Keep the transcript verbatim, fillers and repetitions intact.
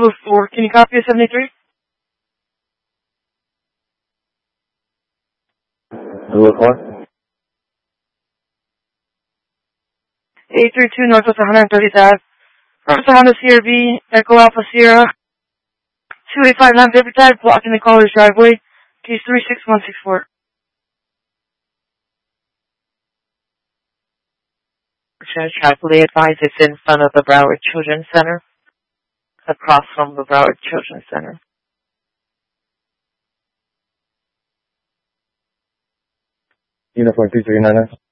Bravo four. Can you copy a seventy-three? Bravo four. eight three two Northwest one hundred thirtieth Ave. First Honda C R V, Echo Alpha Sierra. two eight five nine Paper Tag, blocking the caller's driveway. Case three six one six four. Traffically advised it's in front of the Broward Children's Center, across from the Broward Children's Center. Uniform two three nine nine.